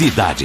Cidade.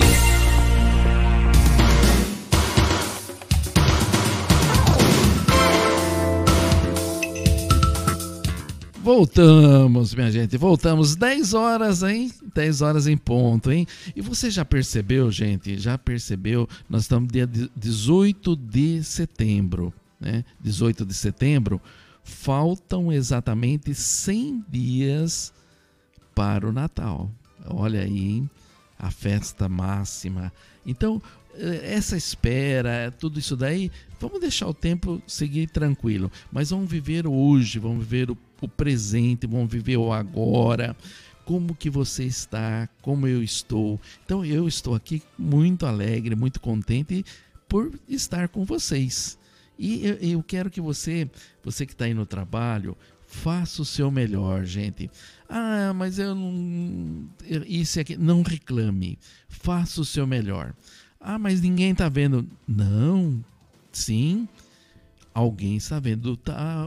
Voltamos, minha gente, voltamos, 10 horas, hein? 10 horas em ponto, hein? E você já percebeu, gente, nós estamos dia 18 de setembro, né? 18 de setembro, faltam exatamente 100 dias para o Natal. Olha aí, hein? A festa máxima. Então, essa espera, tudo isso daí, vamos deixar o tempo seguir tranquilo, mas vamos viver hoje, vamos viver o presente, vamos viver o agora, como que você está, como eu estou. Então eu estou aqui muito alegre, muito contente por estar com vocês. E eu quero que você que está aí no trabalho, faça o seu melhor, gente. Ah, mas eu não... Isso aqui, não reclame. Faça o seu melhor. Ah, mas ninguém está vendo. Não, sim, alguém está vendo.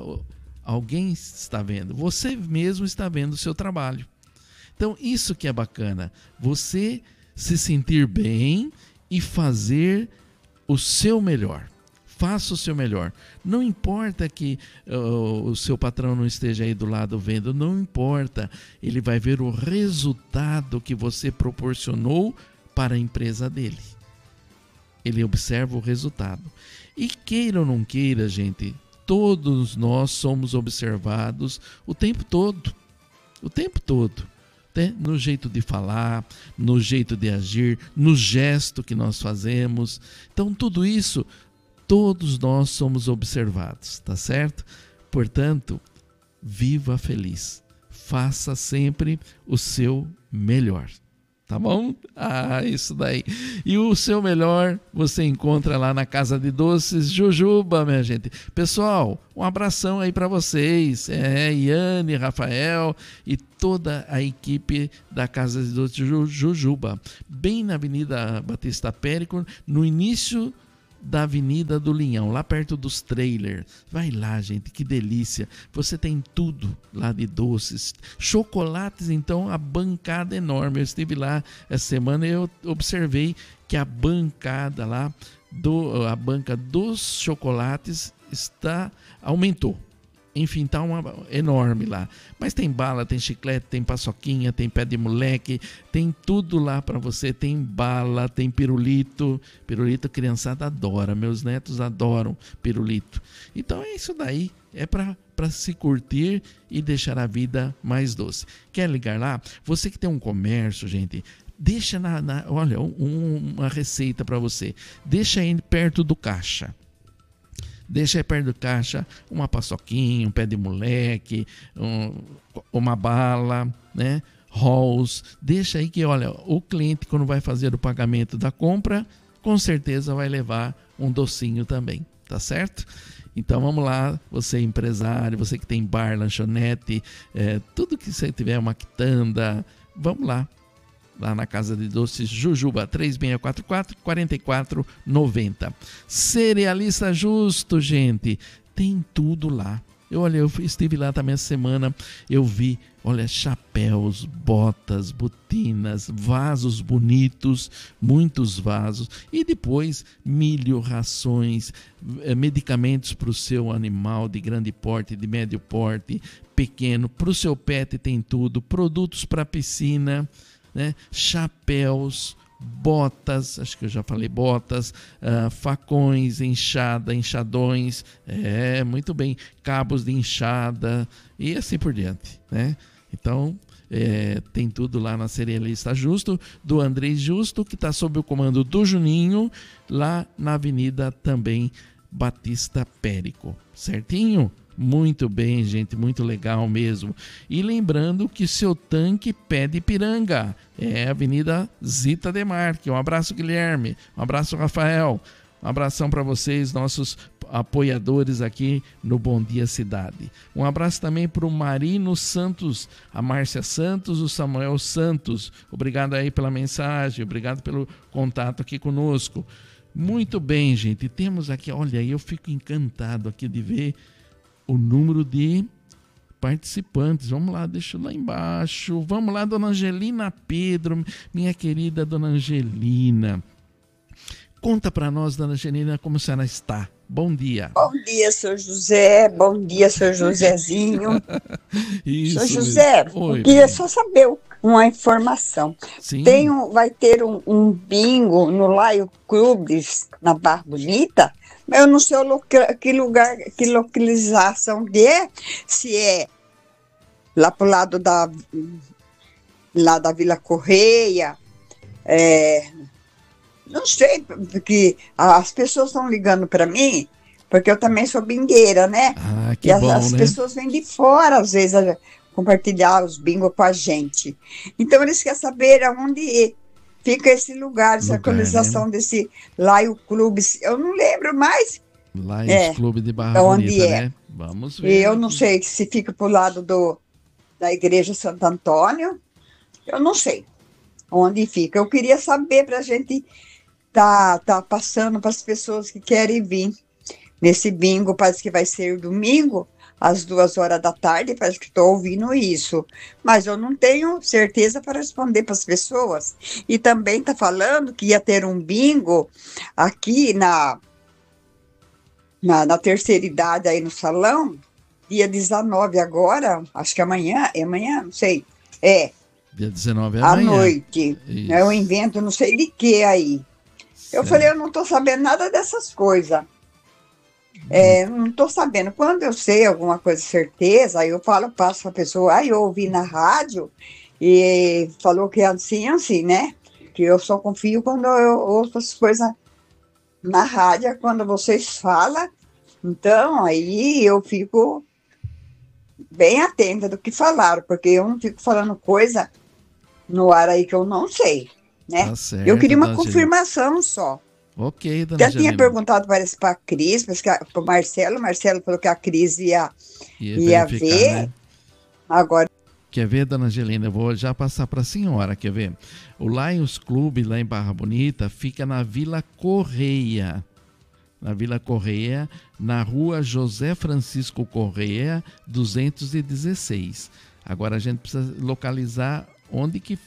Alguém está vendo. Você mesmo está vendo o seu trabalho. Então, isso que é bacana. Você se sentir bem e fazer o seu melhor. Faça o seu melhor. Não importa que o seu patrão não esteja aí do lado vendo. Não importa. Ele vai ver o resultado que você proporcionou para a empresa dele. Ele observa o resultado. E queira ou não queira, gente, todos nós somos observados o tempo todo. O tempo todo. Né? No jeito de falar, no jeito de agir, no gesto que nós fazemos. Então, tudo isso, todos nós somos observados, tá certo? Portanto, viva feliz. Faça sempre o seu melhor. Tá bom? Ah, isso daí. E o seu melhor você encontra lá na Casa de Doces Jujuba, minha gente. Pessoal, um abração aí para vocês. Iane, Rafael e toda a equipe da Casa de Doces Jujuba. Bem na Avenida Batista Périco, no início da Avenida do Linhão, lá perto dos trailers. Vai lá, gente, que delícia. Você tem tudo lá de doces, chocolates, então a bancada enorme. Eu estive lá essa semana e eu observei que a bancada lá, a banca dos chocolates aumentou. Enfim, tá enorme lá. Mas tem bala, tem chiclete, tem paçoquinha, tem pé de moleque, tem tudo lá para você. Tem bala, tem pirulito. Pirulito a criançada adora, meus netos adoram pirulito. Então é isso daí, é para se curtir e deixar a vida mais doce. Quer ligar lá? Você que tem um comércio, gente, deixa olha, uma receita para você. Deixa aí perto do caixa. Deixa aí perto do caixa uma paçoquinha, um pé de moleque, uma bala, né? Rolls. Deixa aí que, olha, o cliente quando vai fazer o pagamento da compra, com certeza vai levar um docinho também, tá certo? Então vamos lá, você empresário, você que tem bar, lanchonete, tudo que você tiver, uma quitanda, vamos lá na Casa de Doces Jujuba, 3644-4490. Cerealista Justo, gente, tem tudo lá. Eu estive lá também essa semana, eu vi, olha, chapéus, botas, botinas, vasos bonitos, muitos vasos, e depois milho, rações, medicamentos para o seu animal de grande porte, de médio porte, pequeno, para o seu pet tem tudo, produtos para piscina, né? Chapéus, botas, acho que eu já falei botas, facões, enxadões, muito bem, cabos de enxada e assim por diante, né? Então, tem tudo lá na Cerealista Justo, do Andrei Justo, que está sob o comando do Juninho, lá na Avenida também Batista Périco, certinho? Muito bem, gente, muito legal mesmo. E lembrando que seu tanque pede piranga. É Avenida Zita Demarque. Um abraço, Guilherme. Um abraço, Rafael. Um abração para vocês, nossos apoiadores aqui no Bom Dia Cidade. Um abraço também para o Marino Santos, a Márcia Santos, o Samuel Santos. Obrigado aí pela mensagem, obrigado pelo contato aqui conosco. Muito bem, gente. Temos aqui, olha, eu fico encantado aqui de ver o número de participantes. Vamos lá, deixa lá embaixo. Vamos lá, dona Angelina Pedro, minha querida dona Angelina. Conta para nós, dona Angelina, como a senhora está. Bom dia. Bom dia, seu José. Bom dia, seu Josézinho. Isso, Seu José, oi, eu queria bem. só saber uma informação. Sim. Vai ter um bingo no Laio Clubes, na Barra Bonita, mas eu não sei que lugar, que localização que é, se é lá pro lado lá da Vila Correia, não sei, porque as pessoas estão ligando para mim, porque eu também sou bingueira, né? Ah, que E bom, as né? pessoas vêm de fora, às vezes, compartilhar os bingos com a gente. Então, eles querem saber aonde fica esse lugar, essa localização, né? Desse Laio Clubes. Eu não lembro mais. Lions Clube de Barra Bonita, né? Vamos ver. E eu não sei se fica pro lado da Igreja Santo Antônio. Eu não sei onde fica. Eu queria saber para a gente tá passando para as pessoas que querem vir nesse bingo. Parece que vai ser domingo, às 2h da tarde. Parece que estou ouvindo isso, mas eu não tenho certeza para responder para as pessoas. E também está falando que ia ter um bingo aqui na terceira idade, aí no salão, dia 19 agora, acho que amanhã, não sei. Dia 19 é à amanhã. noite. Isso. É um evento, não sei de que aí. Eu falei, eu não estou sabendo nada dessas coisas. Não estou sabendo. Quando eu sei alguma coisa certeza, aí eu passo para a pessoa, eu ouvi na rádio e falou que é assim, né? Que eu só confio quando eu ouço as coisas na rádio, quando vocês falam. Então, aí eu fico bem atenta do que falaram, porque eu não fico falando coisa no ar aí que eu não sei, né? Tá certo, eu queria uma dona confirmação só. Ok, dona Já Angelina. tinha perguntado, parece, para a Cris, para o Marcelo. O Marcelo falou que a Cris ia ver. Né? Agora. Quer ver, dona Angelina? Eu vou já passar para a senhora, quer ver? O Lions Clube, lá em Barra Bonita, fica na Vila Correia. Na Vila Correia, na rua José Francisco Correia, 216. Agora a gente precisa localizar onde que...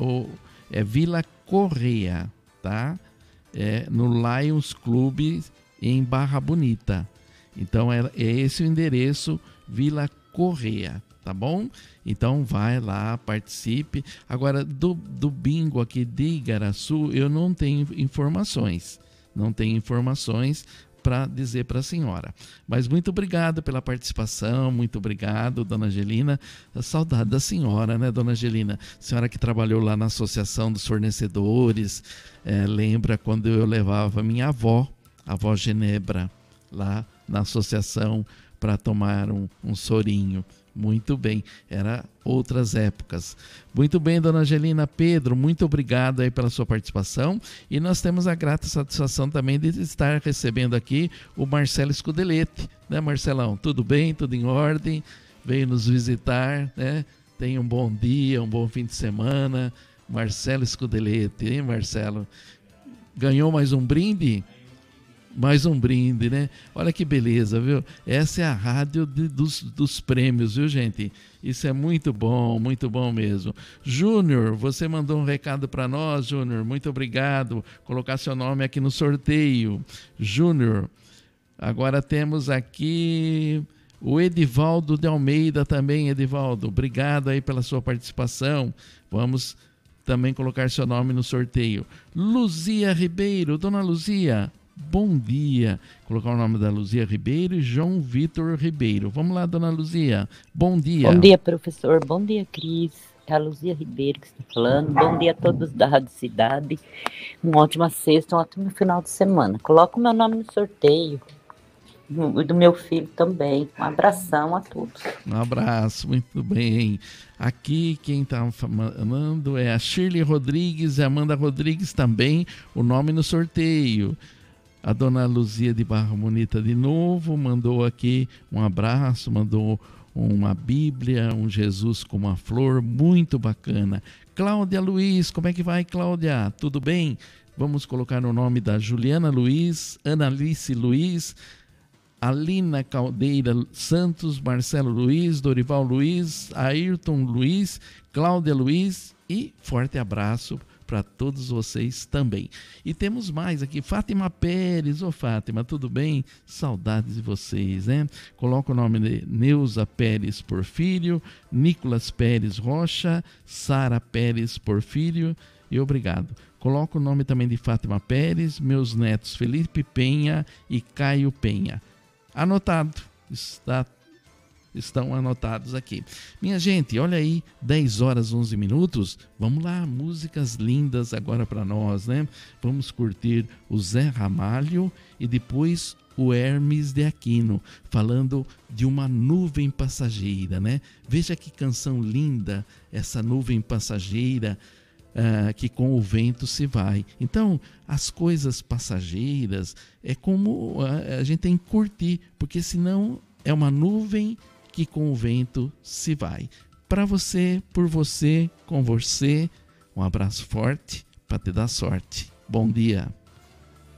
é Vila Correia, tá? No Lions Clube em Barra Bonita. Então é esse o endereço, Vila Correia, tá bom? Então vai lá, participe. Agora do bingo aqui de Igaraçu, eu não tenho informações. Não tenho informações para dizer para a senhora. Mas muito obrigado pela participação, muito obrigado, dona Angelina. Saudade da senhora, né, dona Angelina? Senhora que trabalhou lá na Associação dos Fornecedores, lembra quando eu levava minha avó, a avó Genebra, lá na associação para tomar um sorinho. Muito bem, era outras épocas. Muito bem, dona Angelina Pedro, muito obrigado aí pela sua participação. E nós temos a grata satisfação também de estar recebendo aqui o Marcelo Scudelete, né, Marcelão? Tudo bem? Tudo em ordem? Veio nos visitar, né? Tenha um bom dia, um bom fim de semana. Marcelo Scudelete, hein, Marcelo? Ganhou mais um brinde? Mais um brinde, né? Olha que beleza, viu? Essa é a rádio dos prêmios, viu, gente? Isso é muito bom mesmo. Júnior, você mandou um recado para nós, Júnior. Muito obrigado. Colocar seu nome aqui no sorteio. Júnior. Agora temos aqui o Edivaldo de Almeida também, Edivaldo. Obrigado aí pela sua participação. Vamos também colocar seu nome no sorteio. Luzia Ribeiro, dona Luzia. Bom dia. Colocar o nome da Luzia Ribeiro e João Vitor Ribeiro. Vamos lá, dona Luzia. Bom dia. Bom dia, professor. Bom dia, Cris. É a Luzia Ribeiro que está falando. Bom dia a todos da Rádio Cidade. Uma ótima sexta, um ótimo final de semana. Coloca o meu nome no sorteio. E do meu filho também. Um abração a todos. Um abraço, muito bem. Aqui quem está falando é a Shirley Rodrigues e a Amanda Rodrigues também. O nome no sorteio. A dona Luzia de Barra Bonita de novo mandou aqui um abraço, mandou uma Bíblia, um Jesus com uma flor, muito bacana. Cláudia Luiz, como é que vai, Cláudia? Tudo bem? Vamos colocar o nome da Juliana Luiz, Analice Luiz, Alina Caldeira Santos, Marcelo Luiz, Dorival Luiz, Ayrton Luiz, Cláudia Luiz e forte abraço para todos vocês também. E temos mais aqui, Fátima Pérez. Ô Fátima, tudo bem? Saudades de vocês, né? Coloca o nome de Neuza Pérez Porfírio, Nicolas Pérez Rocha, Sara Pérez Porfírio e obrigado. Coloca o nome também de Fátima Pérez, meus netos Felipe Penha e Caio Penha. Anotado, estão anotados aqui. Minha gente, olha aí, 10 horas 11 minutos. Vamos lá, músicas lindas agora para nós, né? Vamos curtir o Zé Ramalho e depois o Hermes de Aquino, falando de uma nuvem passageira, né? Veja que canção linda, essa nuvem passageira, que com o vento se vai. Então, as coisas passageiras é como a gente tem que curtir, porque senão é uma nuvem que com o vento se vai. Para você, por você, com você, um abraço forte para te dar sorte. Bom dia.